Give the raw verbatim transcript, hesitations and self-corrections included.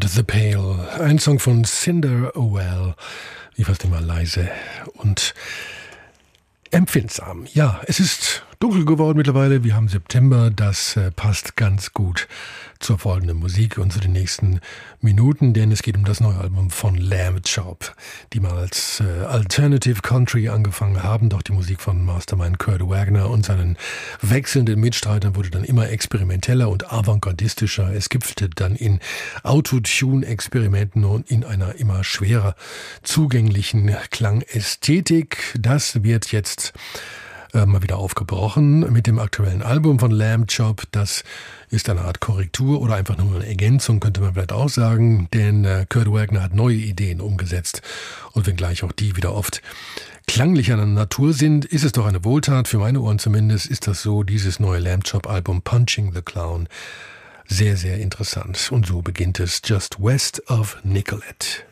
the Pale, ein Song von Cinder O'Well, wie fast immer leise und empfindsam. Ja, es ist dunkel geworden mittlerweile, wir haben September, das äh, passt ganz gut zur folgenden Musik und zu den nächsten Minuten, denn es geht um das neue Album von Lamb Chop, die mal als äh, Alternative Country angefangen haben, doch die Musik von Mastermind Kurt Wagner und seinen wechselnden Mitstreitern wurde dann immer experimenteller und avantgardistischer. Es gipfelte dann in Autotune-Experimenten und in einer immer schwerer zugänglichen Klangästhetik. Das wird jetzt äh, mal wieder aufgebrochen mit dem aktuellen Album von Lamb Chop. Das ist eine Art Korrektur oder einfach nur eine Ergänzung, könnte man vielleicht auch sagen, denn äh, Kurt Wagner hat neue Ideen umgesetzt und wenngleich auch die wieder oft klanglich an der Natur sind, ist es doch eine Wohltat, für meine Ohren zumindest ist das so, dieses neue Lamb Chop Album Punching the Clown. Sehr, sehr interessant. Und so beginnt es Just West of Nicollet.